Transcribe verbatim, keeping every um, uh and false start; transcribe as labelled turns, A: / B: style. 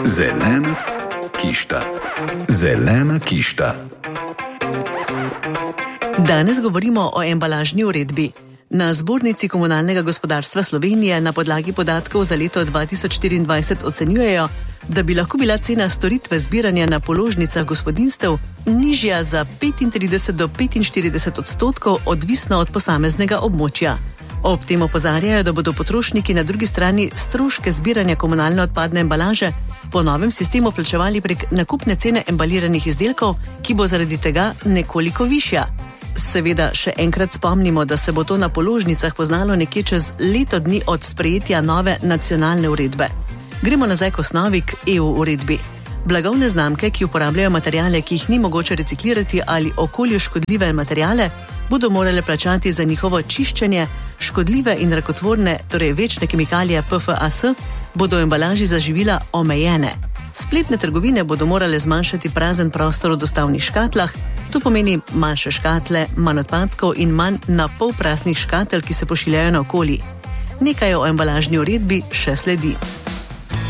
A: Zelena kišta. Zelena kišta.
B: Danes govorimo o embalažni uredbi. Na Zbornici komunalnega gospodarstva Slovenije na podlagi podatkov za leto dva tisoč štiriindvajset ocenjujejo, da bi lahko bila cena storitve zbiranja na položnicah gospodinjstev nižja za petintrideset do petinštirideset odstotkov, odvisno od posameznega območja. Ob tem opozarjajo, da bodo potrošniki na drugi strani stroške zbiranja komunalne odpadne embalaže po novem sistemu plačevali prek nakupne cene embaliranih izdelkov, ki bo zaradi tega nekoliko višja. Seveda še enkrat spomnimo, da se bo to na položnicah poznalo nekje čez leto dni od sprejetja nove nacionalne uredbe. Gremo nazaj k osnovi, k E U uredbi. Blagovne znamke, ki uporabljajo materijale, ki jih ni mogoče reciklirati, ali okolju škodljive materijale, bodo morale plačati za njihovo čiščenje. Škodljive in rakotvorne, torej večne kemikalije P F A S, bodo v embalaži za živila omejene. Spletne trgovine bodo morale zmanjšati prazen prostor v dostavnih škatlah, to pomeni manjše škatle, manj odpadkov in manj na pol praznih škatel, ki se pošiljajo naokoli. Nekaj o embalažni uredbi še sledi.